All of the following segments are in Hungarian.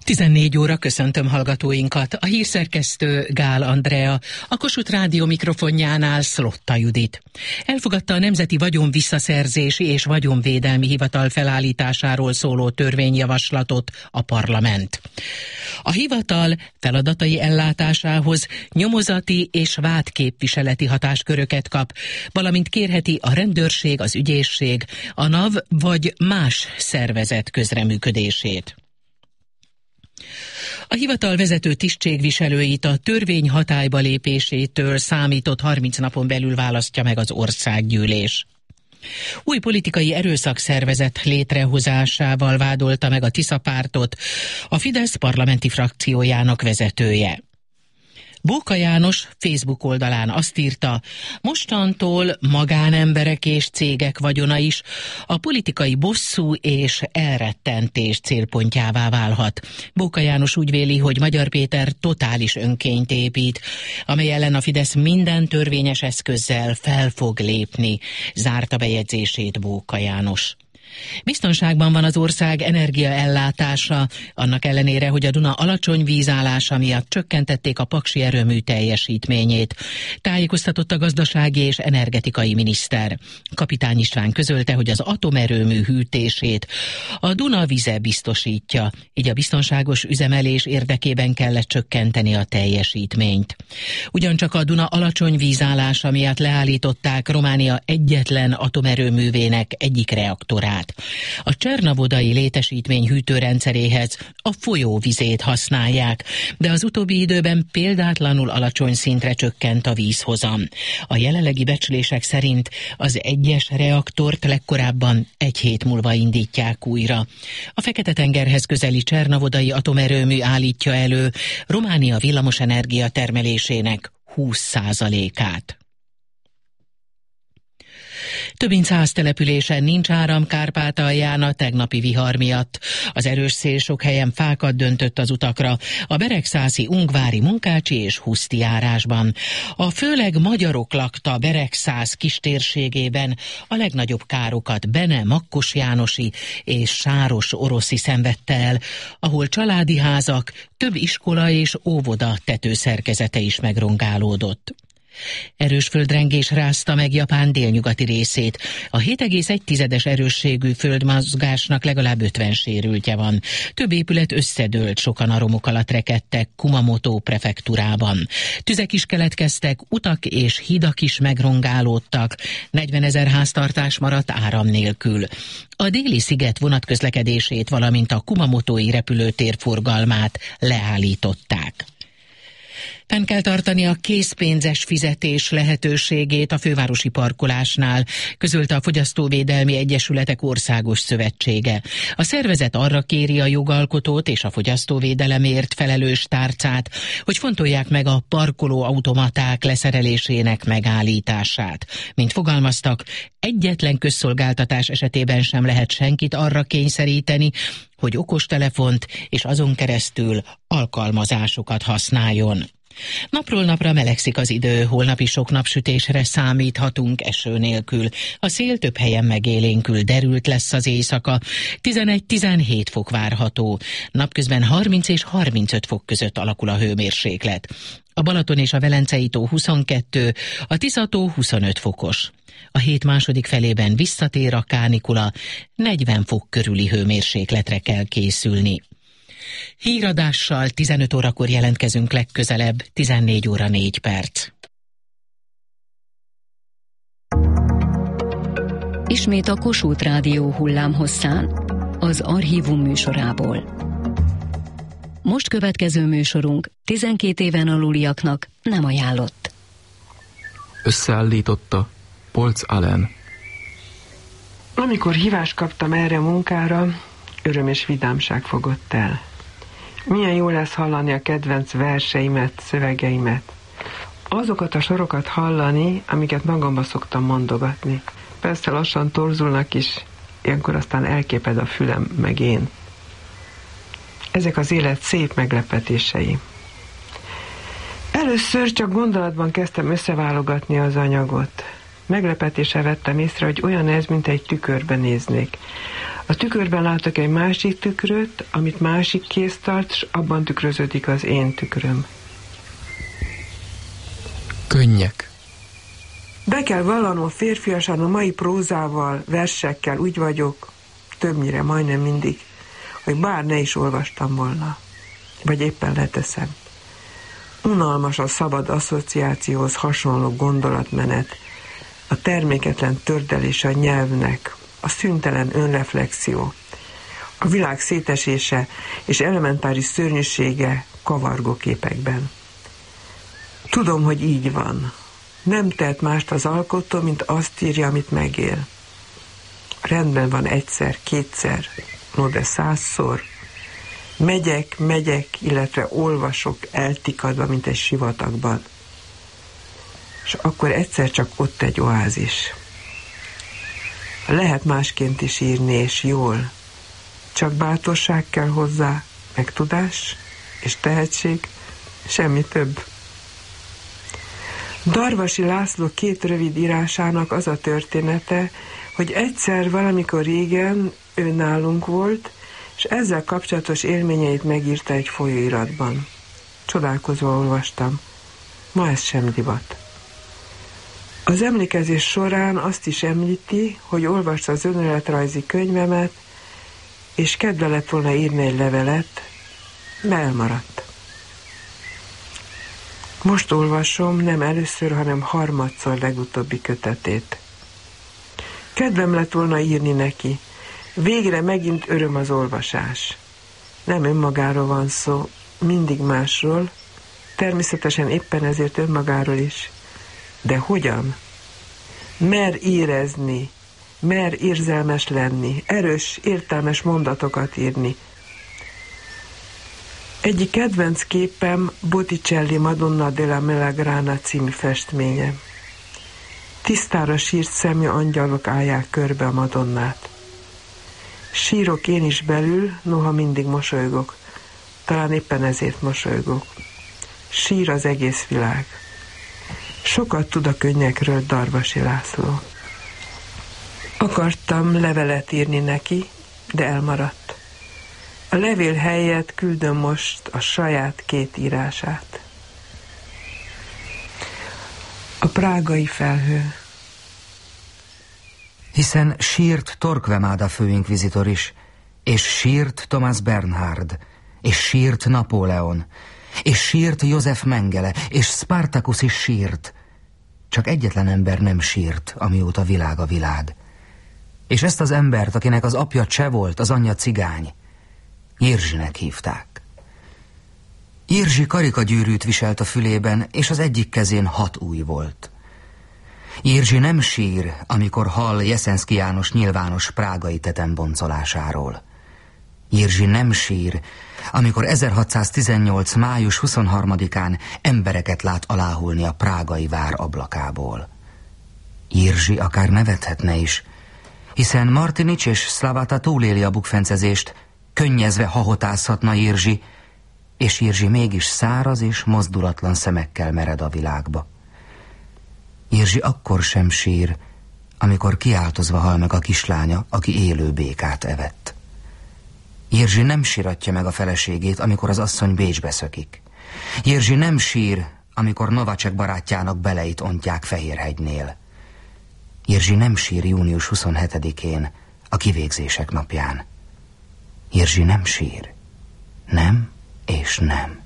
14 óra, köszöntöm hallgatóinkat. A hírszerkesztő Gál Andrea, a Kossuth Rádió mikrofonjánál Szlotta Judit. Elfogadta a Nemzeti Vagyonvisszaszerzési és Vagyonvédelmi Hivatal felállításáról szóló törvényjavaslatot a parlament. A hivatal feladatai ellátásához nyomozati és vádképviseleti hatásköröket kap, valamint kérheti a rendőrség, az ügyészség, a NAV vagy más szervezet közreműködését. A hivatal vezető tisztségviselőit a törvény hatályba lépésétől számított 30 napon belül választja meg az országgyűlés. Új politikai erőszakszervezet létrehozásával vádolta meg a Tisza pártot a Fidesz parlamenti frakciójának vezetője. Bóka János Facebook oldalán azt írta, mostantól magánemberek és cégek vagyona is a politikai bosszú és elrettentés célpontjává válhat. Bóka János úgy véli, hogy Magyar Péter totális önkényt épít, amely ellen a Fidesz minden törvényes eszközzel fel fog lépni, zárta bejegyzését Bóka János. Biztonságban van az ország energiaellátása, annak ellenére, hogy a Duna alacsony vízállása miatt csökkentették a paksi erőmű teljesítményét, tájékoztatott a gazdasági és energetikai miniszter. Kapitány István közölte, hogy az atomerőmű hűtését a Duna vize biztosítja, így a biztonságos üzemelés érdekében kellett csökkenteni a teljesítményt. Ugyancsak a Duna alacsony vízállása miatt leállították Románia egyetlen atomerőművének egyik reaktorát. A csernavodai létesítmény hűtőrendszeréhez a folyóvizét használják, de az utóbbi időben példátlanul alacsony szintre csökkent a vízhozam. A jelenlegi becslések szerint az egyes reaktort legkorábban egy hét múlva indítják újra. A Fekete-tengerhez közeli csernavodai atomerőmű állítja elő Románia villamosenergia termelésének 20%-át. Több mint 100 településen nincs áram Kárpátalján a tegnapi vihar miatt. Az erős szél sok helyen fákat döntött az utakra, a Beregszászi, Ungvári, Munkácsi és Huszti járásban. A főleg magyarok lakta Beregszász kistérségében a legnagyobb károkat Bene, Makkos Jánosi és Sáros Oroszi szenvedte el, ahol családi házak, több iskola és óvoda tetőszerkezete is megrongálódott. Erős földrengés rázta meg Japán délnyugati részét. A 7,1-es erősségű földmozgásnak legalább 50 sérültje van. Több épület összedőlt, sokan a romok alatt rekedtek Kumamoto prefektúrában. Tüzek is keletkeztek, utak és hidak is megrongálódtak. 40 000 háztartás maradt áram nélkül. A déli sziget vonatközlekedését, valamint a kumamotói repülőtér forgalmát leállították. Fenn kell tartani a készpénzes fizetés lehetőségét a fővárosi parkolásnál, közölte a Fogyasztóvédelmi Egyesületek Országos Szövetsége. A szervezet arra kéri a jogalkotót és a fogyasztóvédelemért felelős tárcát, hogy fontolják meg a parkolóautomaták leszerelésének megállítását. Mint fogalmaztak, egyetlen közszolgáltatás esetében sem lehet senkit arra kényszeríteni, hogy okostelefont és azon keresztül alkalmazásokat használjon. Napról napra melegszik az idő, holnap is sok napsütésre számíthatunk eső nélkül. A szél több helyen megélénkül, derült lesz az éjszaka, 11-17 fok várható. Napközben 30 és 35 fok között alakul a hőmérséklet. A Balaton és a Velencei-tó 22, a Tisza-tó 25 fokos. A hét második felében visszatér a kánikula, 40 fok körüli hőmérsékletre kell készülni. Híradással 15 órakor jelentkezünk legközelebb, 14 óra 4 perc. Ismét a Kossuth Rádió hullámhosszán, az Archívum műsorából. Most következő műsorunk 12 éven aluliaknak nem ajánlott. Összeállította Polc Allen. Amikor hívást kaptam erre a munkára, öröm és vidámság fogott el. Milyen jó lesz hallani a kedvenc verseimet, szövegeimet. Azokat a sorokat hallani, amiket magamba szoktam mondogatni. Persze lassan torzulnak is, ilyenkor aztán elképed a fülem, meg én. Ezek az élet szép meglepetései. Először csak gondolatban kezdtem összeválogatni az anyagot. Meglepetéssel vettem észre, hogy olyan ez, mint egy tükörbe néznék. A tükörben látok egy másik tükröt, amit másik kéz tart, és abban tükröződik az én tükröm. Könnyek. Be kell vallanom férfiasan a mai prózával, versekkel úgy vagyok, többnyire, majdnem mindig, hogy bár ne is olvastam volna, vagy éppen leteszem. Unalmas a szabad asszociációhoz hasonló gondolatmenet, a terméketlen tördelése a nyelvnek, a szüntelen önreflexió, a világ szétesése és elementáris szörnyűsége kavargó képekben. Tudom, hogy így van. Nem tehet mást az alkotó, mint azt írja, amit megél. Rendben van egyszer, kétszer, no de 100-szor. Megyek, illetve olvasok eltikadva, mint egy sivatagban. És akkor egyszer csak ott egy oázis. Lehet másként is írni, és jól. Csak bátorság kell hozzá, meg tudás, és tehetség, semmi több. Darvasi László 2 rövid írásának az a története, hogy egyszer valamikor régen ő nálunk volt, és ezzel kapcsolatos élményeit megírta egy folyóiratban. Csodálkozva olvastam. Ma ez sem divat. Az emlékezés során azt is említi, hogy olvasta az önéletrajzi könyvemet, és kedve lett volna írni egy levelet, de elmaradt. Most olvasom nem először, hanem harmadszor legutóbbi kötetét. Kedvem lett volna írni neki. Végre megint öröm az olvasás. Nem önmagáról van szó, mindig másról, természetesen éppen ezért önmagáról is. De hogyan? Mer érezni, mer érzelmes lenni, erős, értelmes mondatokat írni. Egyik kedvenc képem Botticelli Madonna della Melagrana című festménye. Tisztára sírt szemű angyalok állják körbe a Madonnát. Sírok én is belül, noha mindig mosolygok. Talán éppen ezért mosolygok. Sír az egész világ. Sokat tud a könnyekről Darvasi László. Akartam levelet írni neki, de elmaradt. A levél helyett küldöm most a saját 2 írását. A prágai felhő. Hiszen sírt Torquemada főinkvizitor is, és sírt Thomas Bernhard, és sírt Napóleon, és sírt József Mengele, és Spartacus is sírt. Csak egyetlen ember nem sírt, amióta világ a világ. És ezt az embert, akinek az apja cseh volt, az anyja cigány, Jirzsinek hívták. Jirzsi karikagyűrűt viselt a fülében, és az egyik kezén 6 ujj volt. Jirzsi nem sír, amikor hall Jeszenszky János nyilvános prágai tetemboncolásáról. Jirzsi nem sír, amikor 1618. május 23-án embereket lát aláhulni a prágai vár ablakából. Jirzsi akár nevethetne is, hiszen Martinics és Szlavata túléli a bukfencezést, könnyezve hahotázhatna Jirzsi, és Jirzsi mégis száraz és mozdulatlan szemekkel mered a világba. Jirzsi akkor sem sír, amikor kiáltozva hal meg a kislánya, aki élő békát evett. Jirzsi nem síratja meg a feleségét, amikor az asszony Bécsbe szökik. Jirzsi nem sír, amikor Novacek barátjának beleit ontják Fehérhegynél. Jirzsi nem sír június 27-én, a kivégzések napján. Jirzsi nem sír. Nem és nem.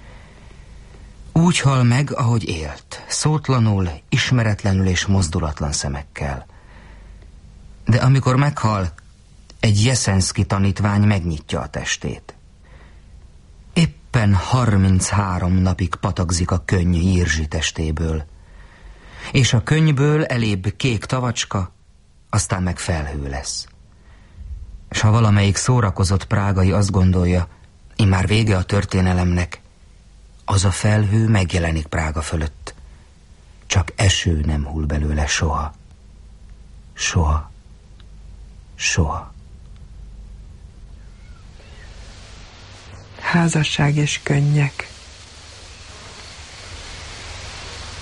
Úgy hal meg, ahogy élt, szótlanul, ismeretlenül és mozdulatlan szemekkel. De amikor meghal, egy Jeszenszky tanítvány megnyitja a testét. Éppen 33 napig patakzik a könny Jirzsi testéből, és a könnyből elébb kék tavacska, aztán meg felhő lesz. És ha valamelyik szórakozott prágai azt gondolja, immár vége a történelemnek, az a felhő megjelenik Prága fölött. Csak eső nem hull belőle soha. Soha. Soha. Házasság és könnyek.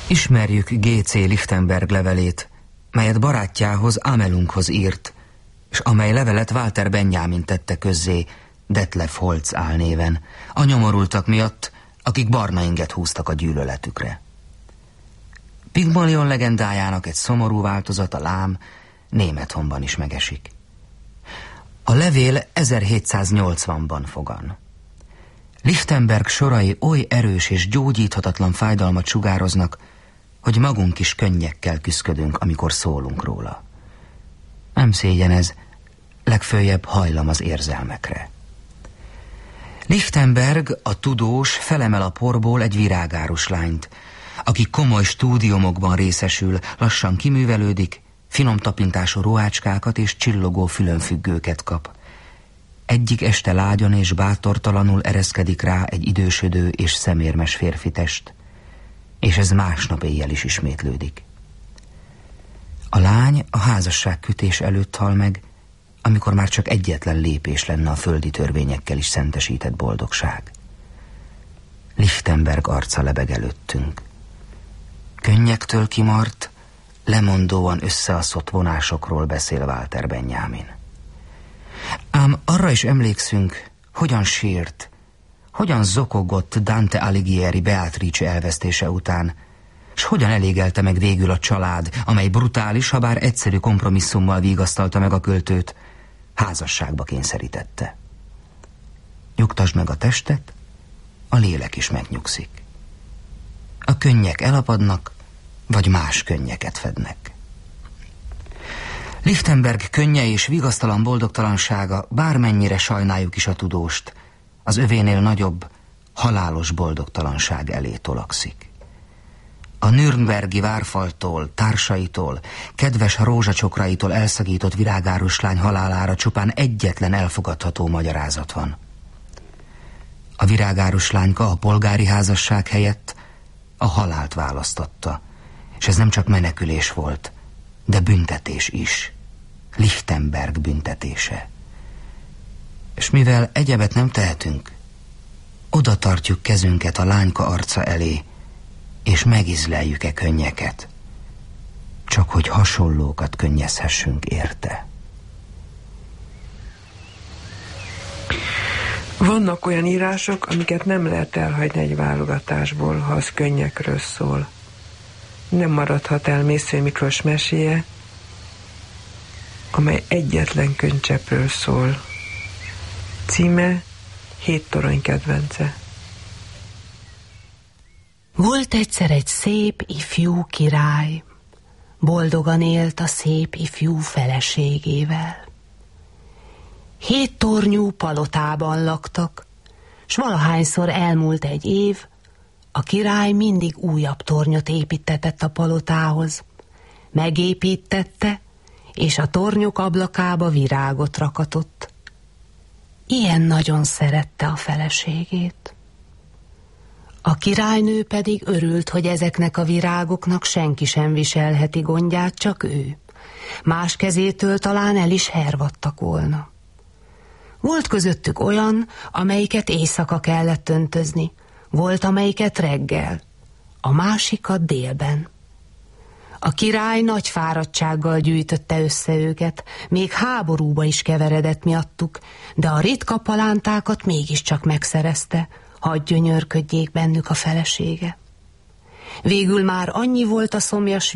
Ismerjük G.C. Lichtenberg levelét, melyet barátjához, Amelunkhoz írt, és amely levelet Walter Benjamin tette közzé Detlef Holz álnéven, a nyomorultak miatt, akik barna inget húztak a gyűlöletükre. Pigmalion legendájának egy szomorú változata lám Némethonban is megesik. A levél 1780-ban fogan. Lichtenberg sorai oly erős és gyógyíthatatlan fájdalmat sugároznak, hogy magunk is könnyekkel küszködünk, amikor szólunk róla. Nem szégyen ez, legföljebb hajlam az érzelmekre. Lichtenberg, a tudós, felemel a porból egy virágárus lányt, aki komoly stúdiumokban részesül, lassan kiművelődik, finom tapintású ruhácskákat és csillogó fülönfüggőket kap. Egyik este lágyan és bátortalanul ereszkedik rá egy idősödő és szemérmes férfitest, és ez másnap éjjel is ismétlődik. A lány a házasságkötés előtt hal meg, amikor már csak egyetlen lépés lenne a földi törvényekkel is szentesített boldogság. Lichtenberg arca lebeg előttünk. Könnyektől kimart, lemondóan összeasszott vonásokról beszél Walter Benjamin. Ám arra is emlékszünk, hogyan sírt, hogyan zokogott Dante Alighieri Beatrice elvesztése után, s hogyan elégelte meg végül a család, amely brutális, habár egyszerű kompromisszummal vigasztalta meg a költőt, házasságba kényszerítette. Nyugtasd meg a testet, a lélek is megnyugszik. A könnyek elapadnak, vagy más könnyeket fednek. Lichtenberg könnye és vigasztalan boldogtalansága, bármennyire sajnáljuk is a tudóst, az övénél nagyobb, halálos boldogtalanság elé tolakszik. A nürnbergi várfaltól, társaitól, kedves rózsacsokraitól elszakított virágárus lány halálára csupán egyetlen elfogadható magyarázat van. A virágárus lányka a polgári házasság helyett a halált választotta, és ez nem csak menekülés volt, de büntetés is. Lichtenberg büntetése. És mivel egyebet nem tehetünk, oda tartjuk kezünket a lányka arca elé, és megizleljük-e könnyeket, csak hogy hasonlókat könnyezhessünk érte. Vannak olyan írások, amiket nem lehet elhagyni egy válogatásból, ha az könnyekről szól. Nem maradhat el Mészöly Miklós meséje, amely egyetlen könycseppről szól. Címe 7 torony kedvence. Volt egyszer egy szép ifjú király, boldogan élt a szép ifjú feleségével. 7 tornyú palotában laktak, s valahányszor elmúlt egy év, a király mindig újabb tornyot építetett a palotához. Megépítette, és a tornyok ablakába virágot rakatott. Ilyen nagyon szerette a feleségét. A királynő pedig örült, hogy ezeknek a virágoknak senki sem viselheti gondját, csak ő. Más kezétől talán el is hervadtak volna. Volt közöttük olyan, amelyiket éjszaka kellett öntözni, volt amelyiket reggel, a másikat délben. A király nagy fáradtsággal gyűjtötte össze őket, még háborúba is keveredett miattuk, de a ritka palántákat mégiscsak megszerezte, hadd gyönyörködjék bennük a felesége. Végül már annyi volt a szomjas